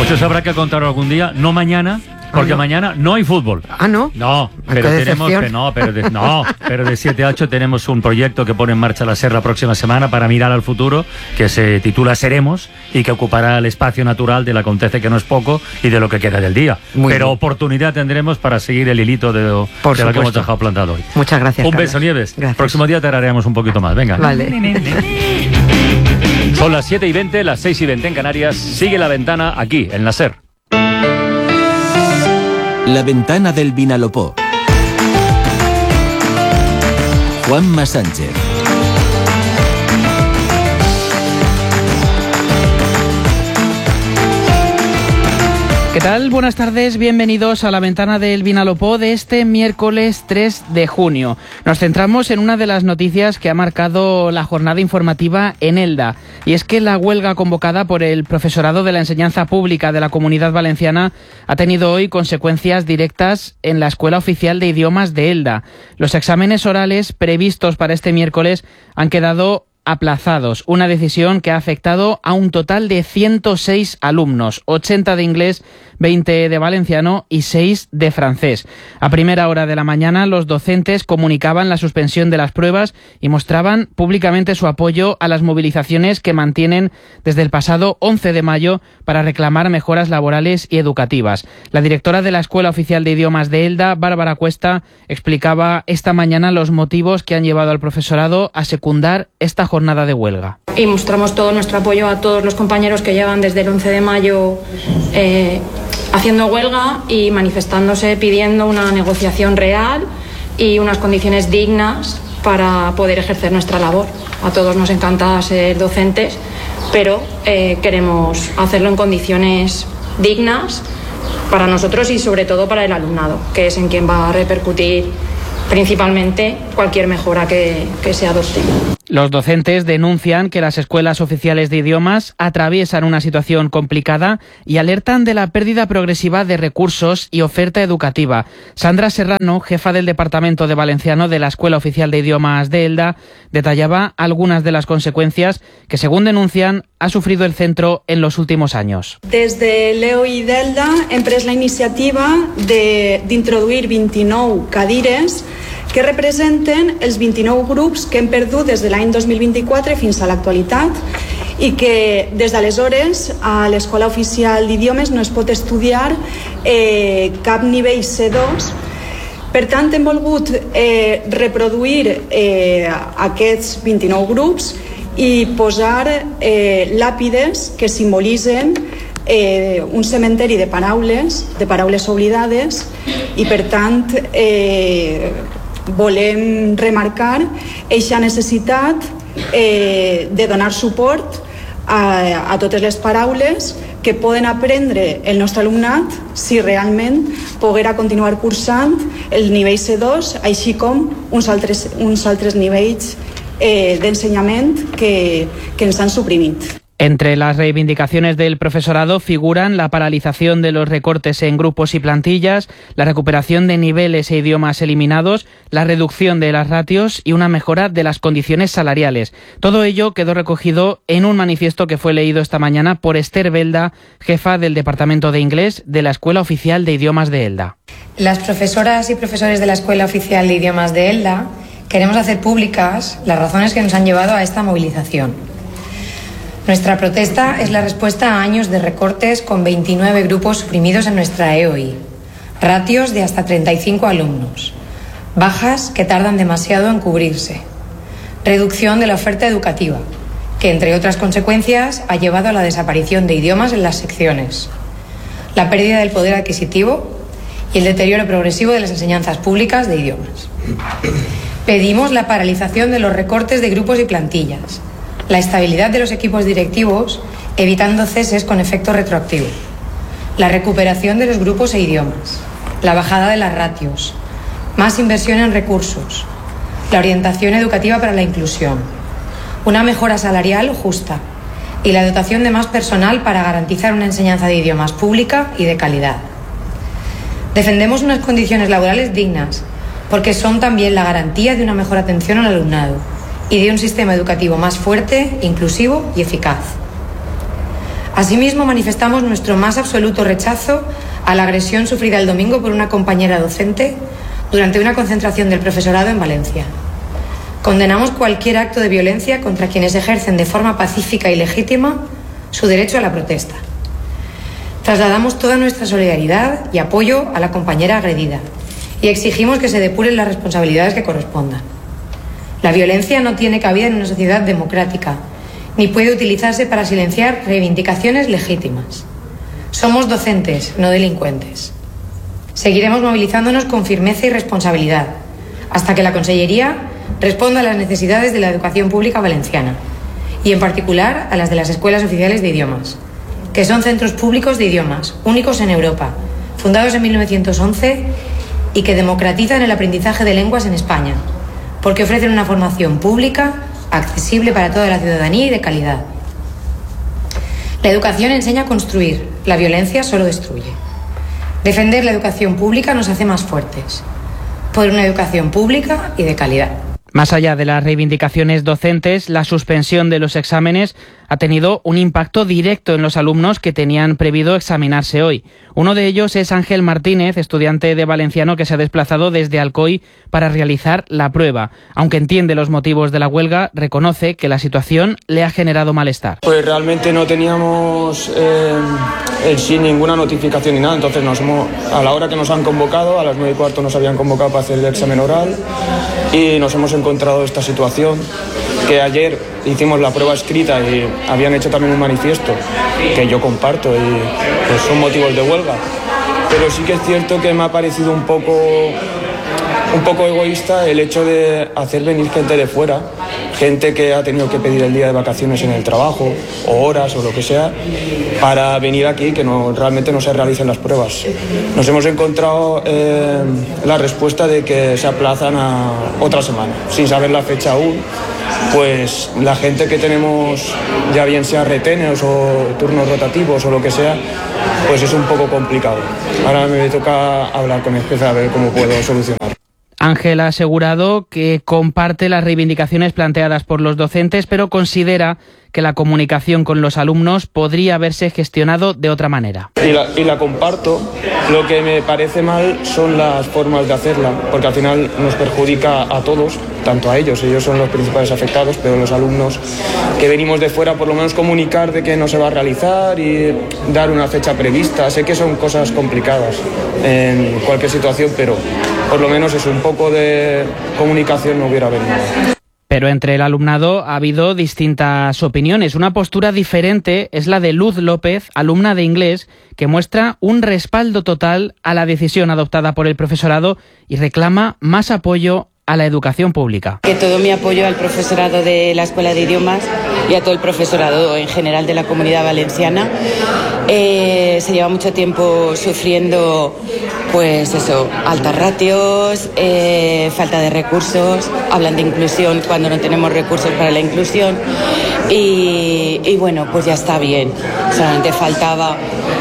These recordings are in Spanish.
Pues eso habrá que contarlo algún día, no mañana, porque mañana no hay fútbol. ¿Ah, no? No, pero tenemos pero de 7 a 8 tenemos un proyecto que pone en marcha la SER la próxima semana para mirar al futuro, que se titula Seremos y que ocupará el espacio natural del acontece que no es poco y de lo que queda del día. Pero oportunidad tendremos para seguir el hilito de lo que hemos dejado plantado hoy. Muchas gracias. Un beso, Nieves. Gracias. Próximo día te haremos un poquito más. Venga. Vale. Son las 7:20, las 6:20 en Canarias. Sigue La Ventana aquí, en la SER. La Ventana del Vinalopó. Juanma Sánchez. ¿Qué tal? Buenas tardes, bienvenidos a La Ventana del Vinalopó de este miércoles 3 de junio. Nos centramos en una de las noticias que ha marcado la jornada informativa en Elda, y es que la huelga convocada por el profesorado de la enseñanza pública de la Comunidad Valenciana ha tenido hoy consecuencias directas en la Escuela Oficial de Idiomas de Elda. Los exámenes orales previstos para este miércoles han quedado aplazados, una decisión que ha afectado a un total de 106 alumnos, 80 de inglés, 20 de valenciano y 6 de francés. A primera hora de la mañana, los docentes comunicaban la suspensión de las pruebas y mostraban públicamente su apoyo a las movilizaciones que mantienen desde el pasado 11 de mayo para reclamar mejoras laborales y educativas. La directora de la Escuela Oficial de Idiomas de Elda, Bárbara Cuesta, explicaba esta mañana los motivos que han llevado al profesorado a secundar esta jornada de huelga. Y mostramos todo nuestro apoyo a todos los compañeros que llevan desde el 11 de mayo haciendo huelga y manifestándose, pidiendo una negociación real y unas condiciones dignas para poder ejercer nuestra labor. A todos nos encanta ser docentes, pero queremos hacerlo en condiciones dignas para nosotros y sobre todo para el alumnado, que es en quien va a repercutir principalmente cualquier mejora que se adopte. Los docentes denuncian que las escuelas oficiales de idiomas atraviesan una situación complicada y alertan de la pérdida progresiva de recursos y oferta educativa. Sandra Serrano, jefa del Departamento de Valenciano de la Escuela Oficial de Idiomas de Elda, detallaba algunas de las consecuencias que, según denuncian, ha sufrido el centro en los últimos años. Des de l'EOI d'Elda hem pres la iniciativa d'introduir 29 cadires que representen els 29 grups que hem perdut des de l'any 2024 fins a l'actualitat i que des d'aleshores a l'Escola Oficial d'Idiomes no es pot estudiar cap nivell C2. Per tant, hem volgut reproduir aquests 29 grups i posar làpides que simbolitzen un cementeri de paraules oblidades i, per tant, volem remarcar aquesta necessitat de donar suport a totes les paraules que poden aprendre el nostre alumnat si realment poguera continuar cursant el nivell C2, així com uns altres nivells d'ensenyament que ens han suprimit. Entre las reivindicaciones del profesorado figuran la paralización de los recortes en grupos y plantillas, la recuperación de niveles e idiomas eliminados, la reducción de las ratios y una mejora de las condiciones salariales. Todo ello quedó recogido en un manifiesto que fue leído esta mañana por Esther Belda, jefa del Departamento de Inglés de la Escuela Oficial de Idiomas de Elda. Las profesoras y profesores de la Escuela Oficial de Idiomas de Elda queremos hacer públicas las razones que nos han llevado a esta movilización. Nuestra protesta es la respuesta a años de recortes con 29 grupos suprimidos en nuestra EOI, ratios de hasta 35 alumnos, bajas que tardan demasiado en cubrirse, reducción de la oferta educativa, que entre otras consecuencias ha llevado a la desaparición de idiomas en las secciones, la pérdida del poder adquisitivo y el deterioro progresivo de las enseñanzas públicas de idiomas. Pedimos la paralización de los recortes de grupos y plantillas, la estabilidad de los equipos directivos, evitando ceses con efecto retroactivo, la recuperación de los grupos e idiomas, la bajada de las ratios, más inversión en recursos, la orientación educativa para la inclusión, una mejora salarial justa y la dotación de más personal para garantizar una enseñanza de idiomas pública y de calidad. Defendemos unas condiciones laborales dignas, porque son también la garantía de una mejor atención al alumnado y de un sistema educativo más fuerte, inclusivo y eficaz. Asimismo, manifestamos nuestro más absoluto rechazo a la agresión sufrida el domingo por una compañera docente durante una concentración del profesorado en Valencia. Condenamos cualquier acto de violencia contra quienes ejercen de forma pacífica y legítima su derecho a la protesta. Trasladamos toda nuestra solidaridad y apoyo a la compañera agredida y exigimos que se depuren las responsabilidades que correspondan. La violencia no tiene cabida en una sociedad democrática, ni puede utilizarse para silenciar reivindicaciones legítimas. Somos docentes, no delincuentes. Seguiremos movilizándonos con firmeza y responsabilidad hasta que la Consellería responda a las necesidades de la educación pública valenciana y, en particular, a las de las escuelas oficiales de idiomas, que son centros públicos de idiomas, únicos en Europa, fundados en 1911 y que democratizan el aprendizaje de lenguas en España, porque ofrecen una formación pública, accesible para toda la ciudadanía y de calidad. La educación enseña a construir, la violencia solo destruye. Defender la educación pública nos hace más fuertes, por una educación pública y de calidad. Más allá de las reivindicaciones docentes, la suspensión de los exámenes ha tenido un impacto directo en los alumnos que tenían previsto examinarse hoy. Uno de ellos es Ángel Martínez, estudiante de valenciano que se ha desplazado desde Alcoy para realizar la prueba. Aunque entiende los motivos de la huelga, reconoce que la situación le ha generado malestar. Pues realmente no teníamos en sí ninguna notificación ni nada, entonces a la hora que nos han convocado, a las 9:15 nos habían convocado para hacer el examen oral y nos hemos encontrado esta situación, que ayer hicimos la prueba escrita y habían hecho también un manifiesto que yo comparto y pues son motivos de huelga, pero sí que es cierto que me ha parecido un poco egoísta el hecho de hacer venir gente de fuera, gente que ha tenido que pedir el día de vacaciones en el trabajo o horas o lo que sea para venir aquí, que realmente no se realicen las pruebas. Nos hemos encontrado la respuesta de que se aplazan a otra semana, sin saber la fecha aún. Pues la gente que tenemos, ya bien sea retenes o turnos rotativos o lo que sea, pues es un poco complicado. Ahora me toca hablar con el jefe a ver cómo puedo solucionar. Ángel ha asegurado que comparte las reivindicaciones planteadas por los docentes, pero considera que la comunicación con los alumnos podría haberse gestionado de otra manera. Y la comparto. Lo que me parece mal son las formas de hacerla, porque al final nos perjudica a todos, tanto a ellos son los principales afectados, pero los alumnos que venimos de fuera, por lo menos comunicar de que no se va a realizar y dar una fecha prevista. Sé que son cosas complicadas en cualquier situación, pero por lo menos un poco de comunicación no hubiera venido. Pero entre el alumnado ha habido distintas opiniones. Una postura diferente es la de Luz López, alumna de inglés, que muestra un respaldo total a la decisión adoptada por el profesorado y reclama más apoyo a la educación pública. Que todo mi apoyo al profesorado de la Escuela de Idiomas y a todo el profesorado en general de la Comunidad Valenciana. Se lleva mucho tiempo sufriendo, pues eso, altas ratios, falta de recursos, hablan de inclusión cuando no tenemos recursos para la inclusión y bueno, pues ya está bien. Solamente faltaba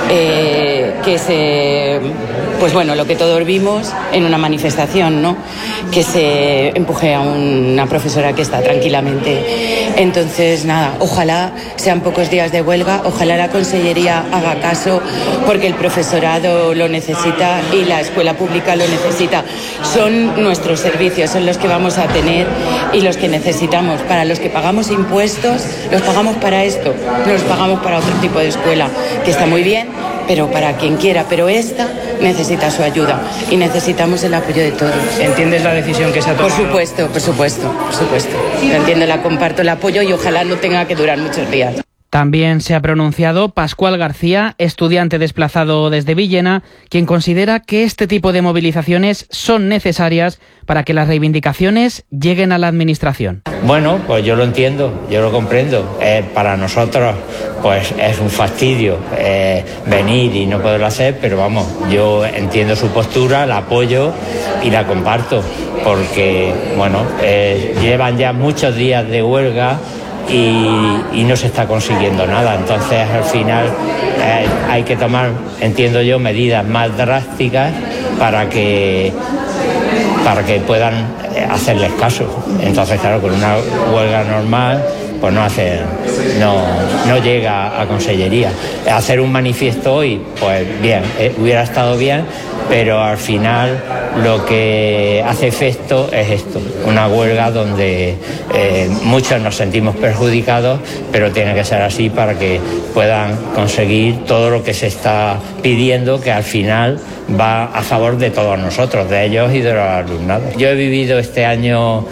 que se, pues bueno, lo que todos vimos en una manifestación, ¿no? Que se empuje a una profesora que está tranquilamente. Entonces, nada, ojalá sean pocos días de huelga, ojalá la Consellería haga caso, porque el profesorado lo necesita y la escuela pública lo necesita. Son nuestros servicios, son los que vamos a tener y los que necesitamos. Para los que pagamos impuestos, los pagamos para esto, no los pagamos para otro tipo de escuela, que está muy bien, pero para quien quiera, pero esta necesita su ayuda y necesitamos el apoyo de todos. ¿Entiendes la decisión que se ha tomado? Por supuesto. La entiendo, la comparto, el apoyo y ojalá no tenga que durar muchos días. También se ha pronunciado Pascual García, estudiante desplazado desde Villena, quien considera que este tipo de movilizaciones son necesarias para que las reivindicaciones lleguen a la Administración. Bueno, pues yo lo entiendo, yo lo comprendo. Para nosotros pues es un fastidio venir y no poderlo hacer, pero vamos, yo entiendo su postura, la apoyo y la comparto, porque bueno, llevan ya muchos días de huelga y no se está consiguiendo nada. Entonces al final hay que tomar, entiendo yo, medidas más drásticas para que puedan hacerles caso. Entonces claro, con una huelga normal pues no llega a Consellería. Hacer un manifiesto hoy, pues bien, hubiera estado bien, pero al final lo que hace efecto es esto, una huelga donde muchos nos sentimos perjudicados, pero tiene que ser así para que puedan conseguir todo lo que se está pidiendo, que al final va a favor de todos nosotros, de ellos y de los alumnados. Yo he vivido este año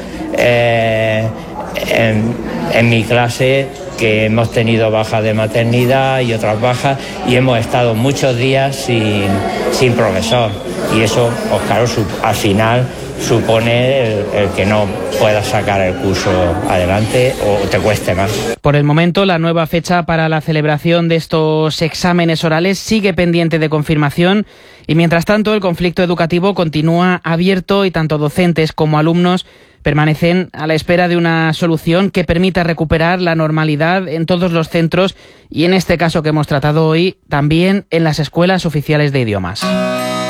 en mi clase que hemos tenido bajas de maternidad y otras bajas, y hemos estado muchos días sin profesor, y eso, pues claro, al final supone el que no puedas sacar el curso adelante o te cueste más. Por el momento, la nueva fecha para la celebración de estos exámenes orales sigue pendiente de confirmación, y mientras tanto el conflicto educativo continúa abierto y tanto docentes como alumnos permanecen a la espera de una solución que permita recuperar la normalidad en todos los centros y, en este caso que hemos tratado hoy, también en las escuelas oficiales de idiomas.